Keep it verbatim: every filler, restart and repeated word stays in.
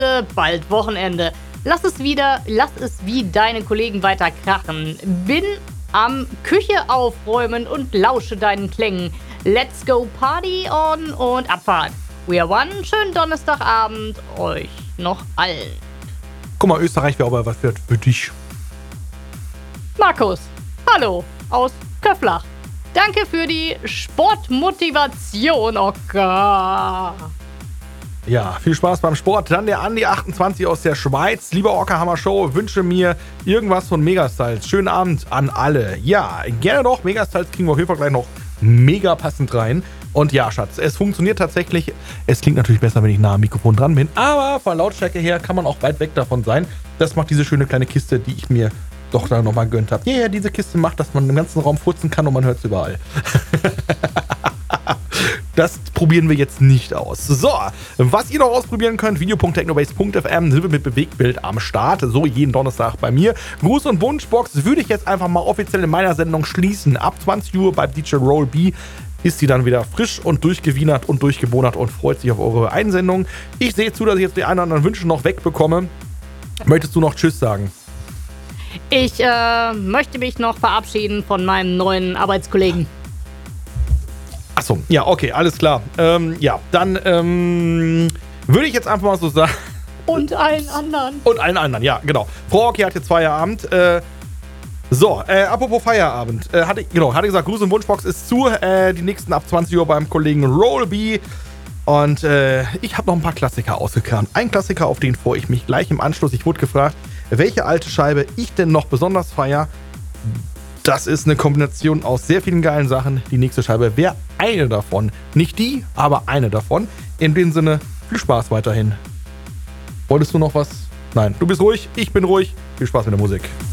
Äh, bald Wochenende. Lass es wieder, lass es wie deine Kollegen weiter krachen. Bin am Küche aufräumen und lausche deinen Klängen. Let's go Party on und Abfahrt. We are one. Schönen Donnerstagabend euch noch allen. Guck mal, Österreich wäre aber was für, für dich. Markus, hallo aus Köflach. Danke für die Sportmotivation. Oh Gott. Ja, viel Spaß beim Sport. Dann der Andi achtundzwanzig aus der Schweiz. Lieber Orca-Hammer Show, wünsche mir irgendwas von Megastyles. Schönen Abend an alle. Ja, gerne doch. Megastyles kriegen wir auf jeden Fall gleich noch mega passend rein. Und ja, Schatz, es funktioniert tatsächlich. Es klingt natürlich besser, wenn ich nah am Mikrofon dran bin. Aber von Lautstärke her kann man auch weit weg davon sein. Das macht diese schöne kleine Kiste, die ich mir doch da nochmal gönnt habe. Ja, yeah, diese Kiste macht, dass man im ganzen Raum furzen kann und man hört es überall. Das probieren wir jetzt nicht aus. So, was ihr noch ausprobieren könnt, video punkt technobase punkt f m, sind wir mit Bewegtbild am Start. So jeden Donnerstag bei mir. Gruß und Wunschbox würde ich jetzt einfach mal offiziell in meiner Sendung schließen. Ab zwanzig Uhr bei D J Roll B ist sie dann wieder frisch und durchgewienert und durchgebonert und freut sich auf eure Einsendung. Ich sehe zu, dass ich jetzt die einen oder anderen Wünsche noch wegbekomme. Möchtest du noch Tschüss sagen? Ich äh, möchte mich noch verabschieden von meinem neuen Arbeitskollegen. Achso, ja, okay, alles klar. Ähm, ja, dann ähm, würde ich jetzt einfach mal so sagen. Und allen anderen. Und allen anderen, ja, genau. Frau Oki hat jetzt Feierabend. Äh, so, äh, apropos Feierabend. Äh, hatte, genau, hatte gesagt, Gruß und Wunschbox ist zu. Äh, die nächsten ab zwanzig Uhr beim Kollegen Rollby. Und äh, ich habe noch ein paar Klassiker ausgekramt. Ein Klassiker, auf den freue ich mich gleich im Anschluss. Ich wurde gefragt, welche alte Scheibe ich denn noch besonders feiere. Das ist eine Kombination aus sehr vielen geilen Sachen. Die nächste Scheibe wäre eine davon. Nicht die, aber eine davon. In dem Sinne, viel Spaß weiterhin. Wolltest du noch was? Nein, du bist ruhig, ich bin ruhig. Viel Spaß mit der Musik.